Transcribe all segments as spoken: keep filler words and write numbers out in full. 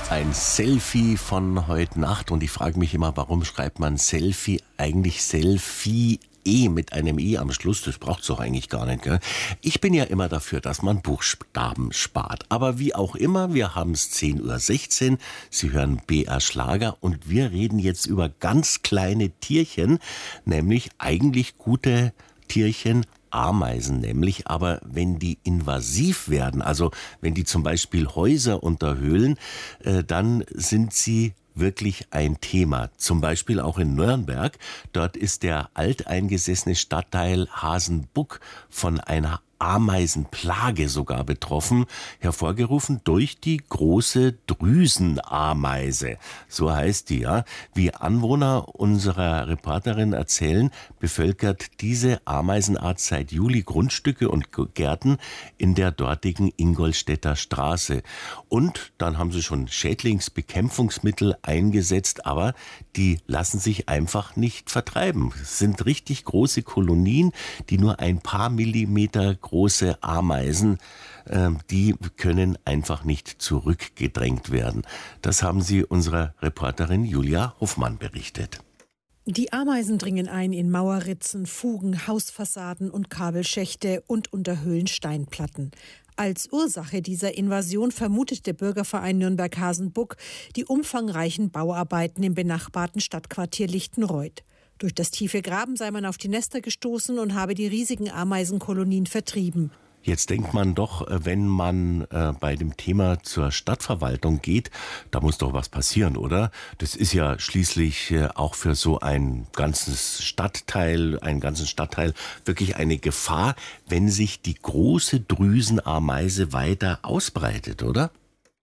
Ein Selfie von heute Nacht und ich frage mich immer, warum schreibt man Selfie eigentlich Selfie E mit einem E am Schluss? Das braucht's doch eigentlich gar nicht, gell? Ich bin ja immer dafür, dass man Buchstaben spart. Aber wie auch immer, wir haben es zehn Uhr sechzehn, Sie hören B R Schlager und wir reden jetzt über ganz kleine Tierchen, nämlich eigentlich gute Tierchen, Ameisen nämlich, aber wenn die invasiv werden, also wenn die zum Beispiel Häuser unterhöhlen, äh, dann sind sie wirklich ein Thema. Zum Beispiel auch in Nürnberg. Dort ist der alteingesessene Stadtteil Hasenbuck von einer Ameisenplage sogar betroffen, hervorgerufen durch die große Drüsenameise. So heißt die, ja. Wie Anwohner unserer Reporterin erzählen, bevölkert diese Ameisenart seit Juli Grundstücke und Gärten in der dortigen Ingolstädter Straße. Und dann haben sie schon Schädlingsbekämpfungsmittel eingesetzt, aber die lassen sich einfach nicht vertreiben. Es sind richtig große Kolonien, die nur ein paar Millimeter große Ameisen, äh, die können einfach nicht zurückgedrängt werden. Das haben sie unserer Reporterin Julia Hoffmann berichtet. Die Ameisen dringen ein in Mauerritzen, Fugen, Hausfassaden und Kabelschächte und unterhöhlen Steinplatten. Als Ursache dieser Invasion vermutet der Bürgerverein Nürnberg-Hasenbuck die umfangreichen Bauarbeiten im benachbarten Stadtquartier Lichtenreuth. Durch das tiefe Graben sei man auf die Nester gestoßen und habe die riesigen Ameisenkolonien vertrieben. Jetzt denkt man doch, wenn man äh, bei dem Thema zur Stadtverwaltung geht, da muss doch was passieren, oder? Das ist ja schließlich äh, auch für so ein ganzes Stadtteil, einen ganzen Stadtteil wirklich eine Gefahr, wenn sich die große Drüsenameise weiter ausbreitet, oder?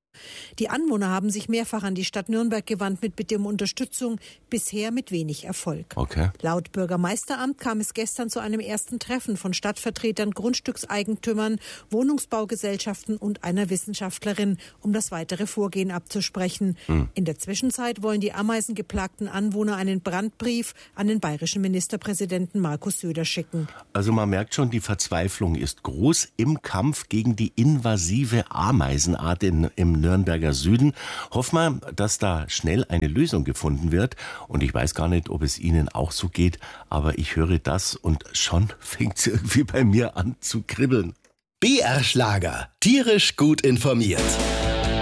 Die Anwohner haben sich mehrfach an die Stadt Nürnberg gewandt mit Bitte um Unterstützung, bisher mit wenig Erfolg. Okay. Laut Bürgermeisteramt kam es gestern zu einem ersten Treffen von Stadtvertretern, Grundstückseigentümern, Wohnungsbaugesellschaften und einer Wissenschaftlerin, um das weitere Vorgehen abzusprechen. Hm. In der Zwischenzeit wollen die ameisengeplagten Anwohner einen Brandbrief an den bayerischen Ministerpräsidenten Markus Söder schicken. Also man merkt schon, die Verzweiflung ist groß im Kampf gegen die invasive Ameisenart in, im Nürnberger Süden. Hoffen wir, dass da schnell eine Lösung gefunden wird. Und ich weiß gar nicht, ob es Ihnen auch so geht, aber ich höre das und schon fängt es irgendwie bei mir an zu kribbeln. B R Schlager. Tierisch gut informiert.